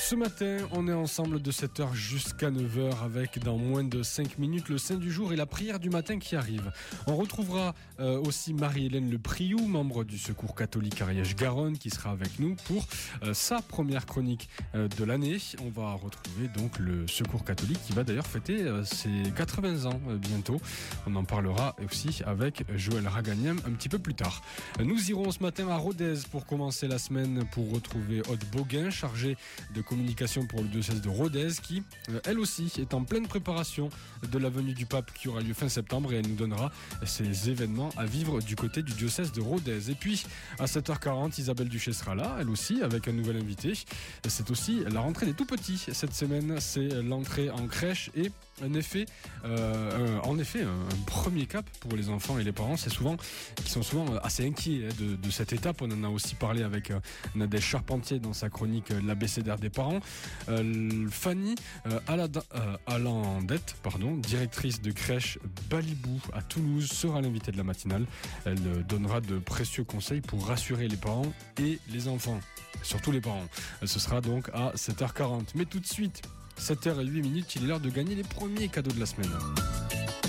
Ce matin, on est ensemble de 7h jusqu'à 9h avec dans moins de 5 minutes le Saint du jour et la prière du matin qui arrive. On retrouvera aussi Marie-Hélène Le Priou, membre du Secours catholique Ariège-Garonne, qui sera avec nous pour sa première chronique de l'année. On va retrouver donc le Secours catholique qui va d'ailleurs fêter ses 80 ans bientôt. On en parlera aussi avec Joël Ragagnam un petit peu plus tard. Nous irons ce matin à Rodez pour commencer la semaine pour retrouver Aude Boguin, chargée de communication pour le diocèse de Rodez, qui elle aussi est en pleine préparation de la venue du pape qui aura lieu fin septembre, et elle nous donnera ces événements à vivre du côté du diocèse de Rodez. Et puis à 7h40, Isabelle Duché sera là, elle aussi, avec un nouvel invité. C'est aussi la rentrée des tout petits cette semaine, c'est l'entrée en crèche et en effet un premier cap pour les enfants et les parents. Qui sont souvent assez inquiets de cette étape. On en a aussi parlé avec Nadège Charpentier dans sa chronique l'ABCDR des parents. Fanny Alandette, directrice de crèche Balibou à Toulouse, sera l'invitée de la matinale. Elle donnera de précieux conseils pour rassurer les parents et les enfants, surtout les parents. Ce sera donc à 7h40. Mais tout de suite, 7h08, il est l'heure de gagner les premiers cadeaux de la semaine.